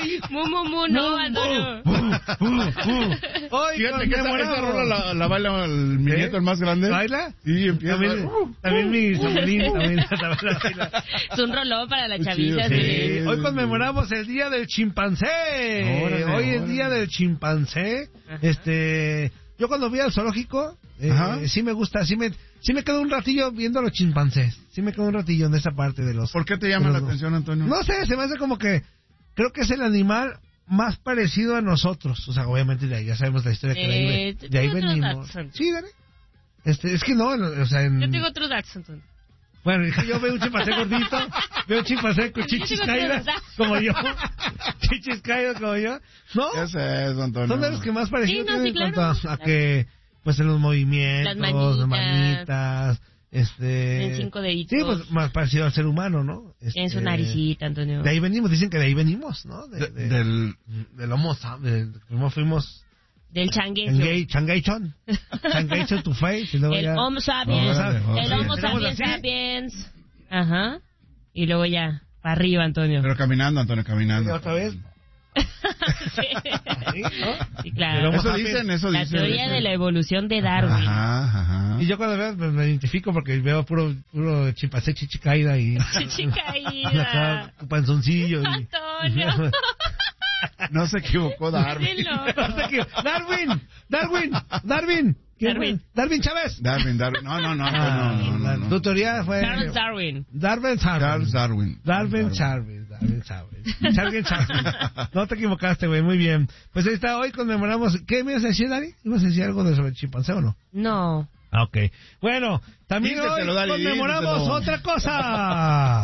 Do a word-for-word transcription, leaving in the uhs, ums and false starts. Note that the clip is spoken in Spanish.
Mu, mu, mu, no, Antonio. Hoy Fíjate que esa, esa rola la, la baila el, mi ¿Eh? nieto, el más grande. ¿Baila? Sí, empieza. También, Uh, también uh, mi uh, sobrino uh. también la baila. Es un rolón para la Muy chaviza. chido, Sí. sí. Hoy conmemoramos el Día del Chimpancé. Órale, Hoy es órale. Día del Chimpancé. Ajá. Este, yo cuando fui al zoológico, eh, Ajá. sí me gusta, sí me, sí me quedo un ratillo viendo a los chimpancés. Sí me quedo un ratillo en esa parte de los. ¿Por qué te llama de la los- atención, Antonio? No sé, se me hace como que creo que es el animal más parecido a nosotros. O sea, obviamente ya, ya sabemos la historia que de ahí, Eh, ve- de ahí tengo otros venimos. datos. Sí, dale. Este, es que no, o sea, en... Yo tengo otros datos, Antonio. Bueno, es que yo veo un chimpancé gordito, veo un chimpancé con chichis Yo tengo caídas, otros datos. como yo, chichis caídas como yo, ¿no? ¿Qué es eso, Antonio? Son de los que más parecido Sí, no, tienen sí, en claro. cuanto a, a que, pues en los movimientos, Las manitas. las manitas, este... En cinco deditos. Sí, pues más parecido al ser humano, ¿no? Este, En su naricita, Antonio. De ahí venimos, dicen que de ahí venimos, ¿no? De, De- de- del... del Homo sapiens, de cómo fuimos Del changueso. Shanghai, Shanghai Chon, Shanghai Chon to face, y luego El ya... Homo sapiens. Órale, órale. El Homo Empezamos sapiens así. sapiens. Ajá. Y luego ya, para arriba, Antonio. Pero caminando, Antonio, caminando. ¿Otra vez? Sí. ¿Sí? ¿no? Sí, claro. Pero- Eso dicen, eso La dicen. teoría dicen. de la evolución de Darwin. Ajá, ajá. Y yo cuando veo pues, me identifico porque veo puro puro chimpancé chichicaída y Chichicaída. acá, panzoncillo y... Antonio. No se equivocó Darwin. Sí, no. No sé qué. Darwin, Darwin, Darwin, ¿Quién Darwin. fue? Darwin Chávez. Darwin, Darwin. No, no, no, Ah, no, no, no, Tu no. teoría fue Charles Darwin. Darwin Charles. Charles Darwin. Darwin Charles, Darwin Charles. Charles Charles. No te equivocaste, güey, muy bien. Pues ahí está, hoy conmemoramos. ¿Qué me ibas a decir, Dari? ¿Ibas a decir algo de sobre el chimpancé o no? No. Ah, ok. Bueno, también Díceselo, hoy Dari, conmemoramos díceselo. otra cosa.